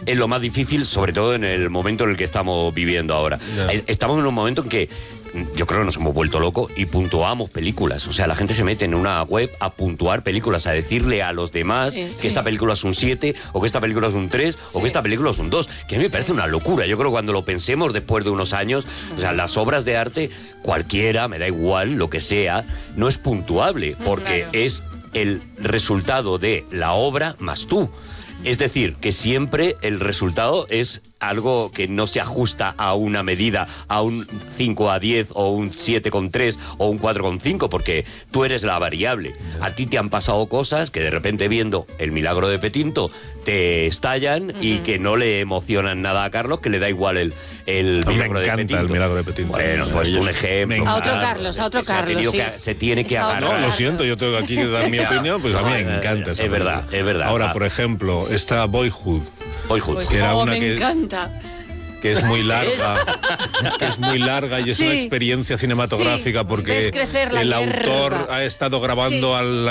es lo más difícil, sobre todo en el momento en el que estamos viviendo ahora. Estamos en un momento en que yo creo que nos hemos vuelto locos y puntuamos películas. O sea, la gente se mete en una web a puntuar películas, a decirle a los demás que esta película es un 7, o que esta película es un 3, o que esta película es un 2, que a mí me parece una locura. Yo creo que cuando lo pensemos después de unos años, o sea, las obras de arte, cualquiera, me da igual, lo que sea, no es puntuable, porque es el resultado de la obra más tú. Es decir, que siempre el resultado es algo que no se ajusta a una medida, a un 5/10 o un 7/3 o un 4/5, porque tú eres la variable. A ti te han pasado cosas que de repente viendo El milagro de Petinto te estallan y que no le emocionan nada a Carlos, que le da igual el milagro de Petinto. Me encanta El milagro de Petinto. Bueno, pues un ejemplo. A otro Carlos, Se tiene que agarrar. No, lo siento, yo tengo aquí que dar mi opinión, pues a mí me encanta esa película. Es verdad. Ahora, por ejemplo, esta Boyhood. Que era una me encanta. Que es muy larga y es una experiencia cinematográfica porque ves crecer la el hierba. autor ha estado grabando al